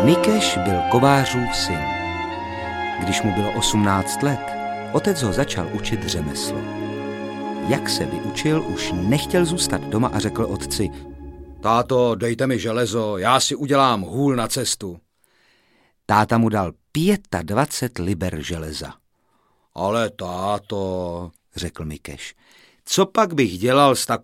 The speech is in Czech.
Mikeš byl kovářův syn. Když mu bylo 18 let, otec ho začal učit řemeslo. Jak se vyučil, už nechtěl zůstat doma a řekl otci: Táto, dejte mi železo, já si udělám hůl na cestu. Táta mu dal 25 liber železa. Ale táto, řekl Mikeš, co pak bych dělal s